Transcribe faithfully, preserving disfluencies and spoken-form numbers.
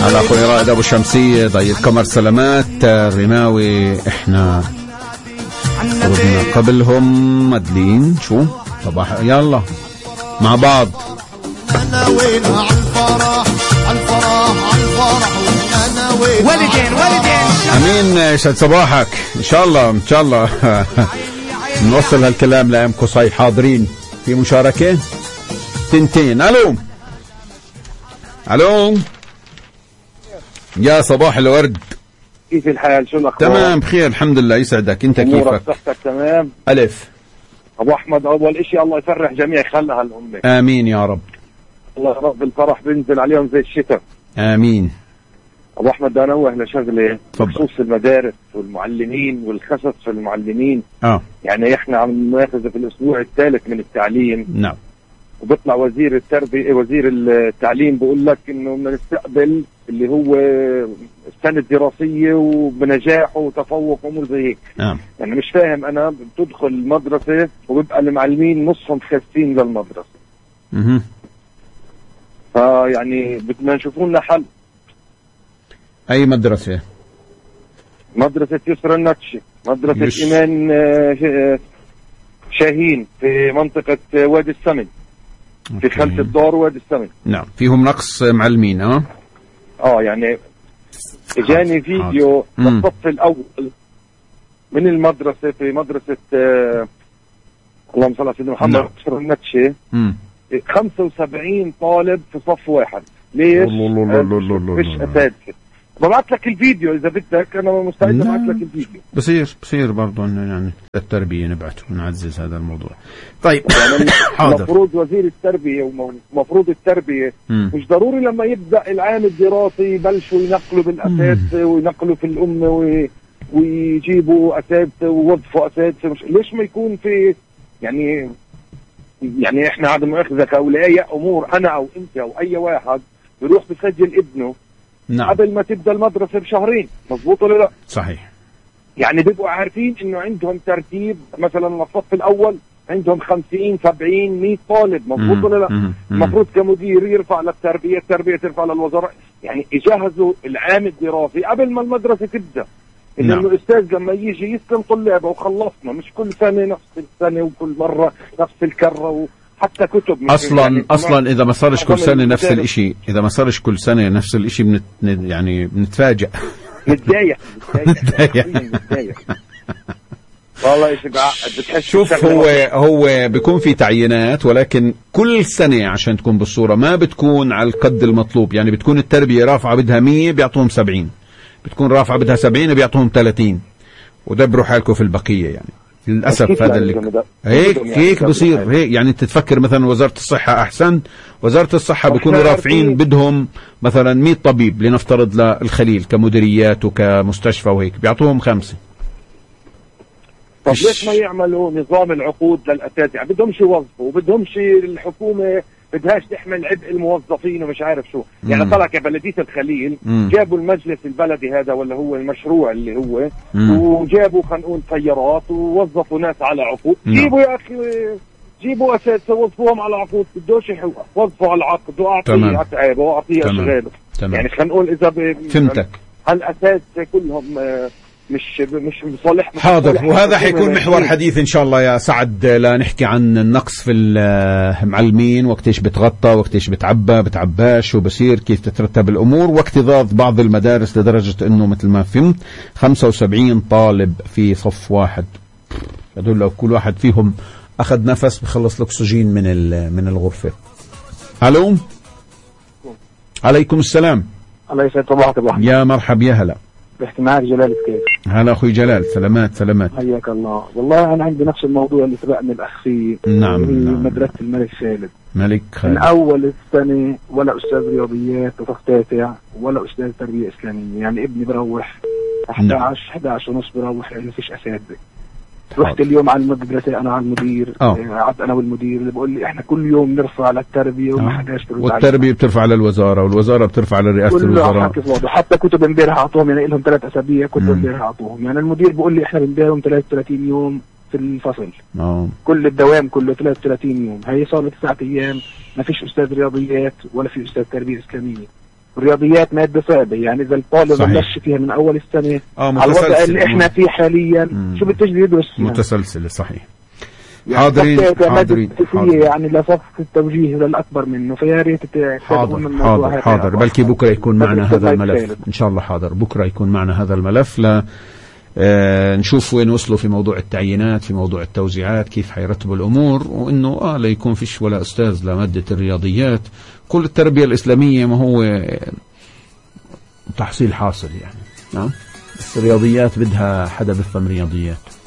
على اخوي رائد ابو شمسية ضي القمر سلامات الرماوي. احنا قربنا قبلهم مدلين شو صباح يلا مع بعض. انا وين على الفرح على الفرح على الفرح وانا وين ولدين ولدين. امين يسعد صباحك ان شاء الله ان شاء الله. نوصل هالكلام لام قصي. حاضرين في مشاركة تنتين. الو الو يا صباح الورد. كيف الحال؟ شو الاخبار؟ تمام بخير الحمد لله يسعدك. انت كيفك؟ صحتك تمام؟ الف. ابو احمد اول اشي الله يفرح جميع خلها هالامه. امين يا رب. الله رب الفرح بينزل عليهم زي الشتاء. امين. ابو احمد بدي انوه لشغله بخصوص المدارس والمعلمين والخسف في المعلمين. اه يعني احنا عم ناخذ في الاسبوع الثالث من التعليم. نعم. وبيطلع وزير التربيه وزير التعليم بقول لك انه بنستقبل اللي هو السنه الدراسيه وبنجاح وتفوق وامور زي هيك. نعم. يعني مش فاهم انا بتدخل المدرسه وبيبقى المعلمين نصهم خاسين للمدرسه. اها. فيعني بدنا نشوف لنا حل. اي مدرسه؟ مدرسه يسرى النتشي، مدرسه يش... ايمان شاهين في منطقه وادي السمن. في خلف الدار وادي السمن. نعم. فيهم نقص معلمين. اه اه يعني اجاني فيديو للصف الاول من المدرسه في مدرسه آه اللهم صل على سيدنا محمد يسرى النتشي. خمسة وسبعين طالب في صف واحد. ليش؟ مش اساتذه. ببعث لك الفيديو اذا بدك، انا مستعد ابعث لك الفيديو. بصير بصير برضه انه يعني التربيه نبعته ونعزز هذا الموضوع. طيب يعني حاضر. المفروض وزير التربيه ومفروض التربيه مم. مش ضروري لما يبدا العام الدراسي يبلشوا ينقلوا بالاساتذه وينقلوا في الامه وي... ويجيبوا اساتذه ووظفوا اساتذه. مش... ليش ما يكون في يعني يعني احنا عدم مؤاخذه كاولياء امور انا او انت او اي واحد بيروح بيسجل ابنه. نعم. قبل ما تبدا المدرسه بشهرين. مظبوط ولا لا؟ صحيح. يعني بيبقوا عارفين انه عندهم ترتيب مثلا الصف الاول عندهم خمسين سبعين مية طالب. مظبوط ولا لا؟ المفروض كمدير يرفع للتربيه، التربيه ترفع للوزاره. يعني يجهزوا العام الدراسي قبل ما المدرسه تبدا. انه نعم. الاستاذ لما يجي يستلم طلابه وخلصنا، مش كل سنه نفس السنه وكل مره نفس الكره و... حتى كتب اصلا يعني اصلا اذا ما صارش كل سنه نفس الاشي، اذا ما صارش كل سنه نفس الاشي بنت يعني بنتفاجئ. نتضايق نتضايق والله يا شباب. شوف هو هو بيكون في تعيينات، ولكن كل سنه عشان تكون بالصوره ما بتكون على القد المطلوب. يعني بتكون التربيه رافعه بدها مية بيعطوهم سبعين، بتكون رافعه بدها سبعين بيعطوهم ثلاثين، ودبروا حالكم في البقيه. يعني للاسف هذا اللي هيك هيك بصير هيك. يعني انت تفكر مثلا وزاره الصحه احسن، وزاره الصحه بيكونوا رافعين بدهم مثلا مية طبيب لنفترض للخليل كمديريات وكمستشفى وهيك، بيعطوهم خمسه. طب ليش ما يعملوا نظام العقود للاساتذه؟ يعني بدهمش يوظفوا وبدهمش الحكومه بدهاش تحمل عبء الموظفين ومش عارف شو. يعني طلع كبلديه الخليل مم. جابوا المجلس البلدي هذا ولا هو المشروع اللي هو مم. وجابوا خلينا نقول طيارات ووظفوا ناس على عقود. مم. جيبوا يا اخي جيبوا اساتذه وظفوهم على عقود. بدوش وظفوا على العقد واعطيه اتعابه واعطيه اشغاله. يعني خلينا نقول اذا ب... فهمتك. هالاساتذه كلهم مش مش بصالح. حاضر. وهذا حيكون محور حديث ان شاء الله يا سعد، لنحكي عن النقص في المعلمين، وقت ايش بتغطى، وقت ايش بتعبى بتعباش، وبصير كيف تترتب الامور، واكتظاظ بعض المدارس لدرجه انه مثل ما فهمت خمسة وسبعين طالب في صف واحد. هذول لو كل واحد فيهم اخذ نفس بخلص الاكسجين من من الغرفه. الو عليكم السلام. الله يسعد صباحك ابو احمد. يا مرحب يا هلا. بحكي معك جلال كيف؟ هلا اخوي جلال. سلامات سلامات. حياك الله. والله انا عندي نفس الموضوع اللي سبقني الاخ فيه. نعم نعم. مدرسه الملك خالد. ملك خالد. من اول السنه ولا استاذ رياضيات وفق تاسع ولا استاذ تربيه اسلاميه. يعني ابني بروح احد عشر احد عشر ونص بروح يعني ما فيش اساتذه. رحت اليوم على المدرسه انا على المدير، قعدت انا والمدير اللي بقول لي احنا كل يوم نرفع على التربيه وما حداش ترد. والتربيه بترفع على الوزاره، والوزاره بترفع على رئاسه الوزراء. حتى كتب امبارح اعطوهم، يعني لهم ثلاث اسابيع كتب امبارح اعطوهم. يعني المدير بقول لي احنا بنبيعهم ثلاثة وثلاثين يوم في الفصل. اه كل الدوام كله ثلاثة وثلاثين يوم. هي صار تسعة ايام ما فيش استاذ رياضيات ولا في استاذ تربيه اسلاميه. الرياضيات مادة صعبة، يعني إذا الطالب بلش فيها من أول السنة آه على الوضع اللي إحنا فيه حاليا مم. شو بتجي يدرس متسلسلة صحيح. يعني حاضرين حاضرين يعني لصف التوجيه للأكبر منه، فيا ريت حاضر حاضر حاضر بلكي بكرة يكون معنا هذا الملف إن شاء الله. حاضر بكرة يكون معنا هذا الملف لا آه نشوف وين وصلوا في موضوع التعيينات، في موضوع التوزيعات، كيف حيرتبوا الأمور، وإنه آه لا يكون فيش ولا أستاذ لمادة الرياضيات. كل التربية الإسلامية ما هو تحصيل حاصل يعني. نعم بس الرياضيات بدها حدا بفهم رياضيات.